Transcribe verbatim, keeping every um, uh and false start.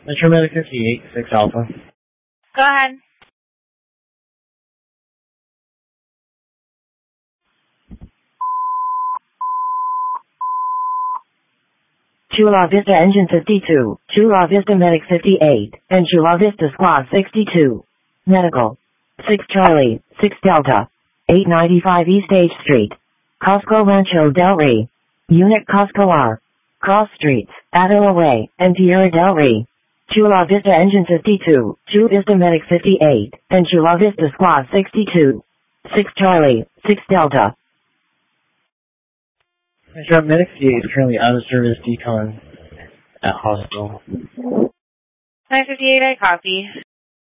Metro Medic fifty-eight, six Alpha. Go ahead. Chula Vista Engine fifty-two, Chula Vista Medic fifty-eight, and Chula Vista Squad sixty-two. Medical. six Charlie, six Delta. eight ninety-five East H Street. Costco Rancho Del Rey. Unit Costco R. Cross Streets, Adela Way, and Tierra Del Rey. Chula Vista Engine fifty-two, Chula Vista Medic fifty-eight, and Chula Vista Squad sixty-two. six Charlie, six Delta. Metro Medic fifty-eight is currently out of service decon at hospital. nine fifty-eight, I copy.